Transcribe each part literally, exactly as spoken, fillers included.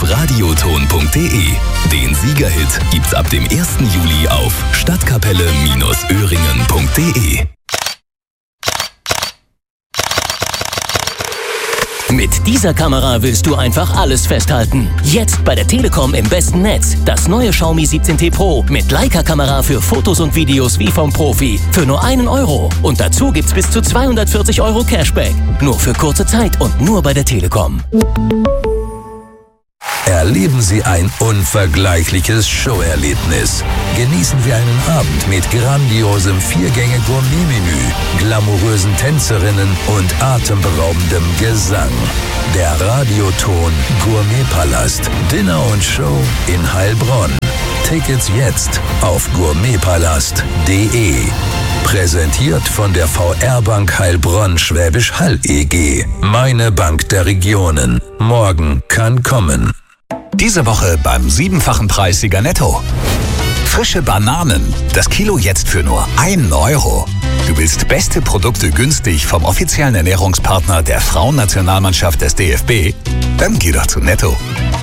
radioton punkt de. Den Siegerhit gibt's ab dem ersten Juli auf stadtkapelle Bindestrich öhringen punkt de. Mit dieser Kamera willst du einfach alles festhalten. Jetzt bei der Telekom im besten Netz. Das neue Xiaomi siebzehn T Pro mit Leica-Kamera für Fotos und Videos wie vom Profi. Für nur einen Euro. Und dazu gibt's bis zu zweihundertvierzig Euro Cashback. Nur für kurze Zeit und nur bei der Telekom. Erleben Sie ein unvergleichliches Showerlebnis. Genießen Sie einen Abend mit grandiosem Viergänge-Gourmet-Menü, glamourösen Tänzerinnen und atemberaubendem Gesang. Der Radioton Gourmetpalast. Dinner und Show in Heilbronn. Tickets jetzt auf gourmetpalast punkt de. Präsentiert von der V R-Bank Heilbronn Schwäbisch Hall E G. Meine Bank der Regionen. Morgen kann kommen. Diese Woche beim siebenfachen Preissieger Netto. Frische Bananen. Das Kilo jetzt für nur einen Euro. Du willst beste Produkte günstig vom offiziellen Ernährungspartner der Frauennationalmannschaft des D F B? Dann geh doch zu Netto.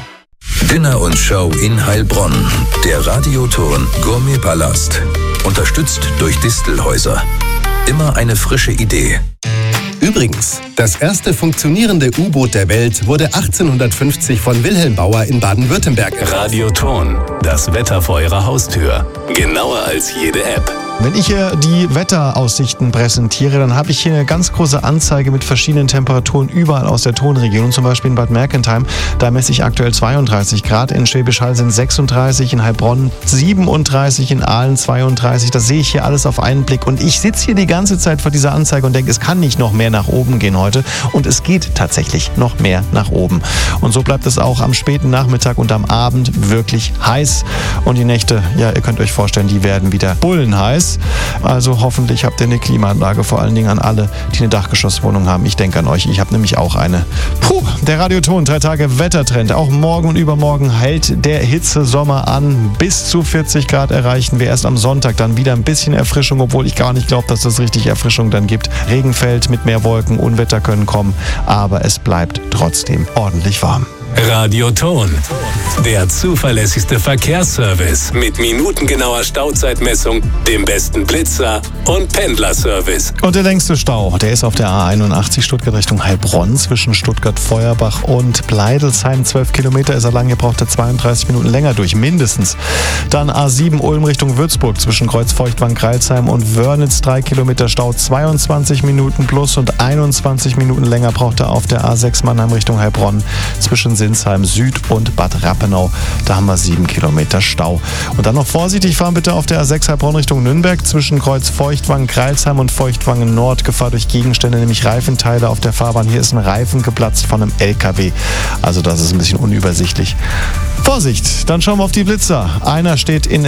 Dinner und Show in Heilbronn. Der Radioton Gourmetpalast. Unterstützt durch Distelhäuser. Immer eine frische Idee. Übrigens, das erste funktionierende U-Boot der Welt wurde achtzehnhundertfünfzig von Wilhelm Bauer in Baden-Württemberg errichtet. Radioton, das Wetter vor Ihrer Haustür. Genauer als jede App. Wenn ich hier die Wetteraussichten präsentiere, dann habe ich hier eine ganz große Anzeige mit verschiedenen Temperaturen überall aus der Tonregion. Zum Beispiel in Bad Mergentheim, da messe ich aktuell zweiunddreißig Grad. In Schwäbisch Hall sind sechsunddreißig, in Heilbronn siebenunddreißig, in Aalen zweiunddreißig. Das sehe ich hier alles auf einen Blick. Und ich sitze hier die ganze Zeit vor dieser Anzeige und denke, es kann nicht noch mehr nach oben gehen heute. Und es geht tatsächlich noch mehr nach oben. Und so bleibt es auch am späten Nachmittag und am Abend wirklich heiß. Und die Nächte, ja, ihr könnt euch vorstellen, die werden wieder bullenheiß. Also hoffentlich habt ihr eine Klimaanlage, vor allen Dingen an alle, die eine Dachgeschosswohnung haben. Ich denke an euch, ich habe nämlich auch eine. Puh, der Radioton, drei Tage Wettertrend. Auch morgen und übermorgen hält der Hitzesommer an. Bis zu vierzig Grad erreichen wir erst am Sonntag. Dann wieder ein bisschen Erfrischung, obwohl ich gar nicht glaube, dass es richtig Erfrischung dann gibt. Regen fällt mit mehr Wolken, Unwetter können kommen, aber es bleibt trotzdem ordentlich warm. Radioton, der zuverlässigste Verkehrsservice mit minutengenauer Stauzeitmessung, dem besten Blitzer und Pendlerservice. Und der längste Stau, der ist auf der A einundachtzig Stuttgart Richtung Heilbronn zwischen Stuttgart-Feuerbach und Bleidelsheim. zwölf Kilometer ist er lang, ihr braucht er zweiunddreißig Minuten länger durch, mindestens. Dann A sieben Ulm Richtung Würzburg zwischen Kreuzfeuchtwang-Greilsheim und Wörnitz, drei Kilometer Stau, zweiundzwanzig Minuten plus und einundzwanzig Minuten länger braucht er auf der A sechs Mannheim Richtung Heilbronn zwischen Sinsheim Süd und Bad Rappenau. Da haben wir sieben Kilometer Stau. Und dann noch vorsichtig fahren bitte auf der A sechs Heilbronn Richtung Nürnberg zwischen Kreuz Feuchtwangen, Greilsheim und Feuchtwangen Nord. Gefahr durch Gegenstände, nämlich Reifenteile auf der Fahrbahn. Hier ist ein Reifen geplatzt von einem L K W. Also das ist ein bisschen unübersichtlich. Vorsicht, dann schauen wir auf die Blitzer. Einer steht in,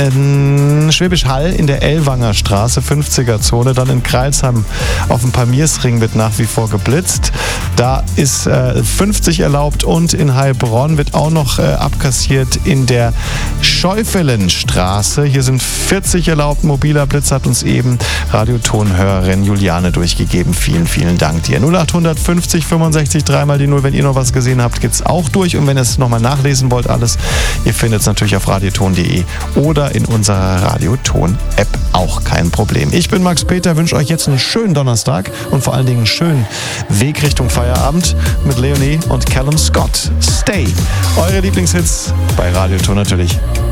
in Schwäbisch Hall in der Ellwanger Straße, fünfziger Zone. Dann in Greilsheim auf dem Palmiersring wird nach wie vor geblitzt. Da ist äh, fünfzig erlaubt und in Heilbronn wird auch noch äh, abkassiert in der Schäufelenstraße. Hier sind vierzig erlaubt. Mobiler Blitz hat uns eben Radiotonhörerin Juliane durchgegeben. Vielen, vielen Dank dir. null acht fünfzig fünfundsechzig dreimal die null. Wenn ihr noch was gesehen habt, geht's auch durch. Und wenn ihr es nochmal nachlesen wollt, alles, ihr findet es natürlich auf radioton punkt de oder in unserer Radioton-App. Auch kein Problem. Ich bin Max Peter, wünsche euch jetzt einen schönen Donnerstag und vor allen Dingen einen schönen Weg Richtung Feierabend mit Leonie und Callum Scott. Stay. Eure Lieblingshits bei Radioton natürlich.